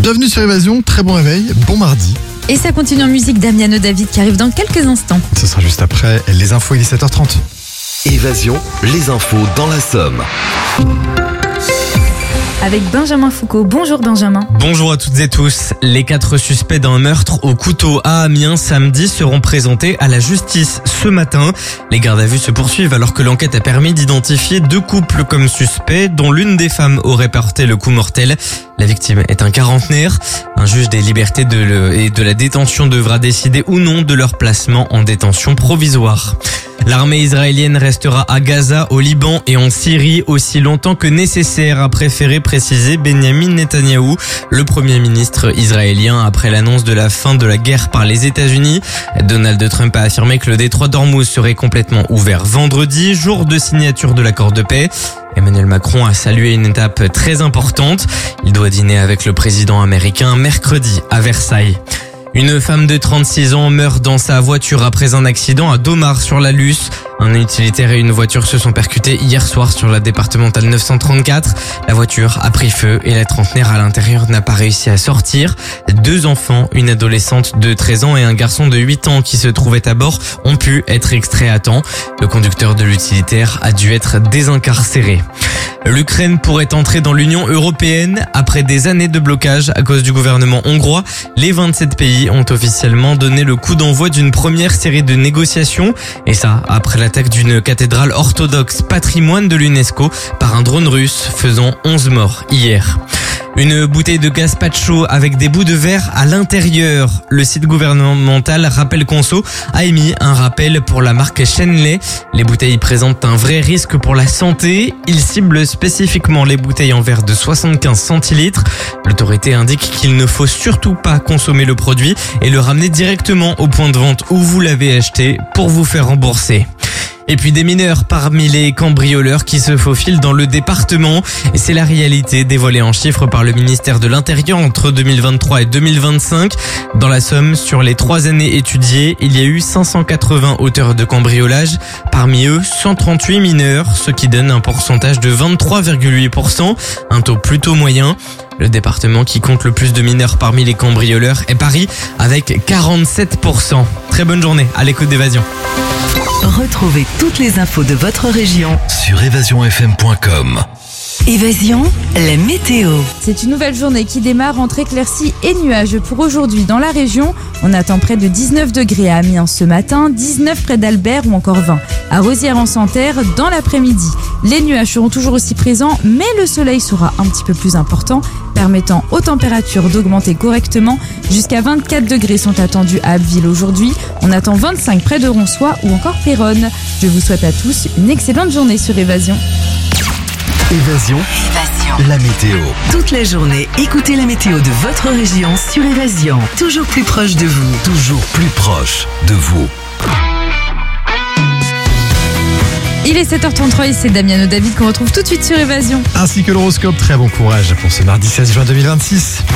Bienvenue sur Évasion, très bon réveil, bon mardi. Et ça continue en musique d'Amiano David qui arrive dans quelques instants. Ce sera juste après les infos, il est 7h30. Évasion, les infos dans la Somme. Avec Benjamin Foucault. Bonjour Benjamin. Bonjour à toutes et tous. Les 4 suspects d'un meurtre au couteau à Amiens samedi seront présentés à la justice ce matin. Les gardes à vue se poursuivent alors que l'enquête a permis d'identifier 2 couples comme suspects dont l'une des femmes aurait porté le coup mortel. La victime est un quarantenaire. Un juge des libertés et de la détention devra décider ou non de leur placement en détention provisoire. L'armée israélienne restera à Gaza, au Liban et en Syrie aussi longtemps que nécessaire, a préféré préciser Benjamin Netanyahou, le premier ministre israélien, après l'annonce de la fin de la guerre par les États-Unis. Donald Trump a affirmé que le détroit d'Ormuz serait complètement ouvert vendredi, jour de signature de l'accord de paix. Emmanuel Macron a salué une étape très importante. Il doit dîner avec le président américain mercredi à Versailles. Une femme de 36 ans meurt dans sa voiture après un accident à Domar sur la Luce. Un utilitaire et une voiture se sont percutés hier soir sur la départementale 934. La voiture a pris feu et la trentenaire à l'intérieur n'a pas réussi à sortir. 2 enfants, une adolescente de 13 ans et un garçon de 8 ans qui se trouvaient à bord ont pu être extraits à temps. Le conducteur de l'utilitaire a dû être désincarcéré. L'Ukraine pourrait entrer dans l'Union européenne après des années de blocage à cause du gouvernement hongrois. Les 27 pays ont officiellement donné le coup d'envoi d'une première série de négociations. Et ça, après l'attaque d'une cathédrale orthodoxe patrimoine de l'UNESCO par un drone russe faisant 11 morts hier. Une bouteille de gazpacho avec des bouts de verre à l'intérieur. Le site gouvernemental Rappel Conso a émis un rappel pour la marque Shenley. Les bouteilles présentent un vrai risque pour la santé. Il cible spécifiquement les bouteilles en verre de 75 centilitres. L'autorité indique qu'il ne faut surtout pas consommer le produit et le ramener directement au point de vente où vous l'avez acheté pour vous faire rembourser. Et puis des mineurs parmi les cambrioleurs qui se faufilent dans le département. Et c'est la réalité dévoilée en chiffres par le ministère de l'Intérieur entre 2023 et 2025. Dans la Somme, sur les 3 années étudiées, il y a eu 580 auteurs de cambriolage. Parmi eux, 138 mineurs, ce qui donne un pourcentage de 23,8%, un taux plutôt moyen. Le département qui compte le plus de mineurs parmi les cambrioleurs est Paris avec 47%. Très bonne journée à l'écoute d'Évasion. Retrouvez toutes les infos de votre région Sur évasionfm.com. Évasion, la météo. C'est une nouvelle journée qui démarre entre éclaircies et nuages pour aujourd'hui dans la région. On attend près de 19 degrés à Amiens ce matin, 19 près d'Albert ou encore 20 à Rosières-en-Santerre dans l'après-midi. Les nuages seront toujours aussi présents, mais le soleil sera un petit peu plus important, permettant aux températures d'augmenter correctement. Jusqu'à 24 degrés sont attendus à Abbeville aujourd'hui. On attend 25 près de Ronsois ou encore Péronne. Je vous souhaite à tous une excellente journée sur Évasion. Évasion, la météo. Toute la journée, écoutez la météo de votre région sur Évasion. Toujours plus proche de vous. Toujours plus proche de vous. Il est 7h33 et c'est Damiano David qu'on retrouve tout de suite sur Évasion. Ainsi que l'horoscope, très bon courage pour ce mardi 16 juin 2026.